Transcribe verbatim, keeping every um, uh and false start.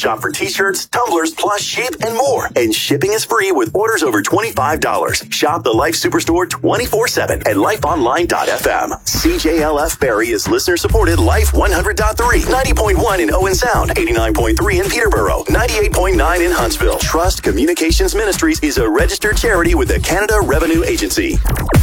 shop for t-shirts, tumblers, plush, sheep, and more. And shipping is free with orders over twenty-five dollars. Shop the Life Superstore twenty-four seven at life online dot f m. C J L F Barrie is listener-supported Life one hundred point three, ninety point one in Owen Sound, eighty-nine point three in Peterborough, ninety-eight point nine in Huntsville. Trust Communications Ministries is a registered charity with the Canada Revenue Agency.